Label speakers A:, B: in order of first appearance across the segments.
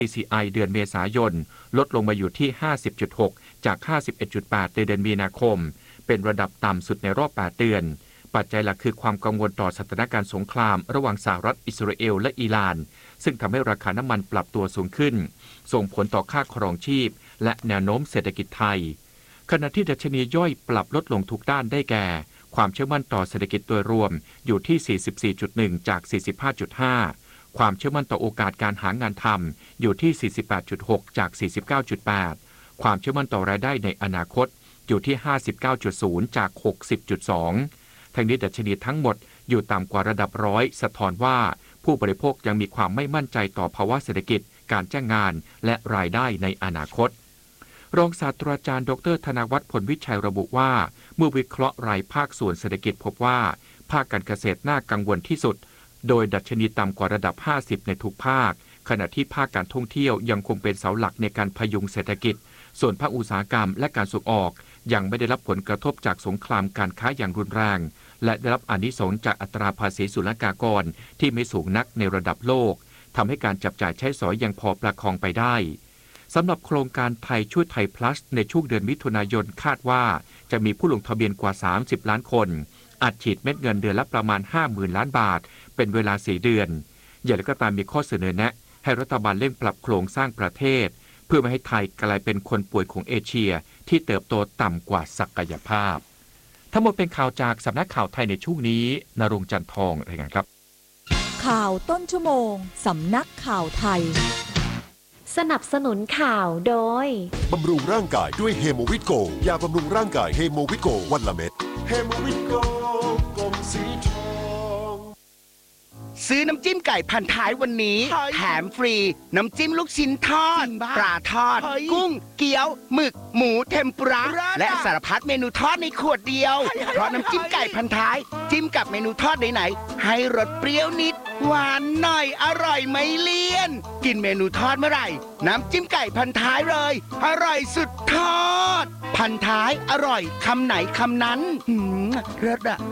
A: PCI เดือนเมษายนลดลงมาอยู่ที่ 50.6 จาก 51.8 ในเดือนมีนาคมเป็นระดับต่ำสุดในรอบ 8 เดือนปัจจัยหลักคือความกังวลต่อสถานการณ์สงครามระหว่างสหรัฐอิสราเอลและอิหร่านซึ่งทำให้ราคาน้ำมันปรับตัวสูงขึ้นส่งผลต่อค่าครองชีพและแนวโน้มเศรษฐกิจไทยขณะที่ดัชนีย่อยปรับลดลงทุกด้านได้แก่ความเชื่อมั่นต่อเศรษฐกิจโดยรวมอยู่ที่ 44.1 จาก 45.5 ความเชื่อมั่นต่อโอกาสการหางานทำอยู่ที่ 48.6 จาก 49.8 ความเชื่อมั่นต่อรายได้ในอนาคตอยู่ที่ 59.0 จาก 60.2 ทั้งนี้ดัชนีทั้งหมดอยู่ต่ำกว่าระดับร้อยสะท้อนว่าผู้บริโภคยังมีความไม่มั่นใจต่อภาวะเศรษฐกิจการจ้างงานและรายได้ในอนาคตรองศาสตราจารย์ดร.ธนวัฒน์ ผลวิชัยระบุว่าเมื่อวิเคราะห์รายภาคส่วนเศรษฐกิจพบว่าภาคการเกษตรน่ากังวลที่สุดโดยดัชนีต่ำกว่าระดับ 50 ในทุกภาคขณะที่ภาคการท่องเที่ยวยังคงเป็นเสาหลักในการพยุงเศรษฐกิจส่วนภาคอุตสาหกรรมและการส่งออกยังไม่ได้รับผลกระทบจากสงครามการค้าอย่างรุนแรงและได้รับอานิสงส์จากอัตราภาษีศุลกากรที่ไม่สูงนักในระดับโลกทำให้การจับจ่ายใช้สอยยังพอประคองไปได้สำหรับโครงการไทยช่วยไทย plus ในช่วงเดือนมิถุนายนคาดว่าจะมีผู้ลงทะเบียนกว่า30ล้านคนอัดฉีดเม็ดเงินเดือนละประมาณ 50,000 ล้านบาทเป็นเวลา4เดือนอย่างไรก็ตามมีข้อเสนอแนะให้รัฐบาลเร่งปรับโครงสร้างประเทศเพื่อไม่ให้ไทยกลายเป็นคนป่วยของเอเชียที่เติบโตต่ำกว่าศักยภาพทั้งหมดเป็นข่าวจากสำนักข่าวไทยในช่วงนี้ณรงค์ จันทร์ทองรายงานครับ
B: ข่าวต้นชั่วโมงสำนักข่าวไทย
C: สนับสนุนข่าวโดย
D: บำรุงร่างกายด้วยเฮโมวิตโกยาบำรุงร่างกายเฮโมวิตโกวันละเม็ดเฮโมวิตโกกลมสีทอง
E: ซื้อน้ำจิ้มไก่พันท้ายวันนี้แถมฟรีน้ำจิ้มลูกชิ้นทอดปลาทอดกุ้งเกี๊ยวหมึกหมูเทมปุระและสารพัดเมนูทอดในขวดเดียวเพราะน้ำจิ้มไก่พันท้ายจิ้มกับเมนูทอดไหนๆให้รสเปรี้ยวนิดหวานหน่อยอร่อยไม่เลี่ยนกินเมนูทอดเมื่อไหร่น้ำจิ้มไก่พันท้ายเลยอร่อยสุดทอดพันท้ายอร่อยคำไหนคำนั้นเลิศอะ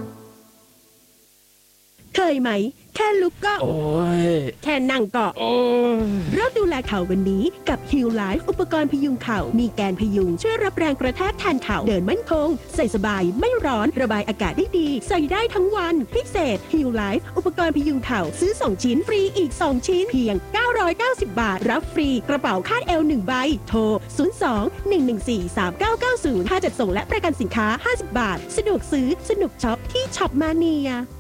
F: เคยไหมแค่ลุกก็โอ้ยแค่นั่งก็โอ้ยเริ่มดูแลเข่าวันนี้กับ Heal Life อุปกรณ์พยุงเข่ามีแกนพยุงช่วยรับแรงกระแทกแทนเข่าเดินมั่นคงใส่สบายไม่ร้อนระบายอากาศได้ดีใส่ได้ทั้งวันพิเศษ Heal Life อุปกรณ์พยุงเข่าซื้อ2ชิ้นฟรีอีก2ชิ้นเพียง990 บาทรับฟรีกระเป๋าคาดเอว1ใบโทร02-114-3990ค่าจัดส่งและประกันสินค้า50 บาทสะดวกซื้อสนุกช็อปที่ช็อปมาเนีย